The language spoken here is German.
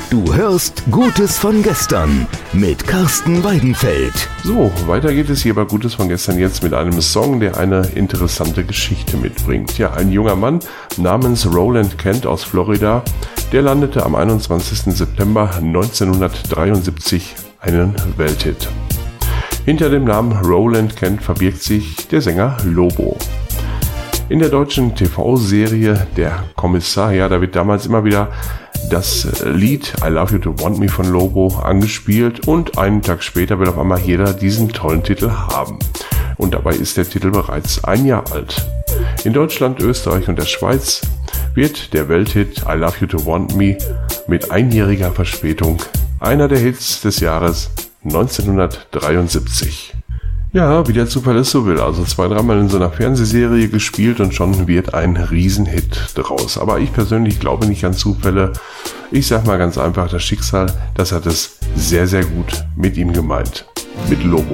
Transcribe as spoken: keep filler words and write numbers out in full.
Du hörst Gutes von gestern mit Carsten Weidenfeld. So, weiter geht es hier bei Gutes von gestern jetzt mit einem Song, der eine interessante Geschichte mitbringt. Ja, ein junger Mann namens Roland Kent aus Florida, der landete am einundzwanzigsten September neunzehnhundertdreiundsiebzig einen Welthit. Hinter dem Namen Roland Kent verbirgt sich der Sänger Lobo. In der deutschen T V-Serie Der Kommissar, ja, da wird damals immer wieder das Lied I Love You To Want Me von Lobo angespielt und einen Tag später will auf einmal jeder diesen tollen Titel haben. Und dabei ist der Titel bereits ein Jahr alt. In Deutschland, Österreich und der Schweiz wird der Welthit I Love You To Want Me mit einjähriger Verspätung einer der Hits des Jahres neunzehnhundertdreiundsiebzig. Ja, wie der Zufall es so will. Also zwei, dreimal in so einer Fernsehserie gespielt und schon wird ein Riesenhit draus. Aber ich persönlich glaube nicht an Zufälle. Ich sag mal ganz einfach, das Schicksal, das hat es sehr, sehr gut mit ihm gemeint. Mit Lobo.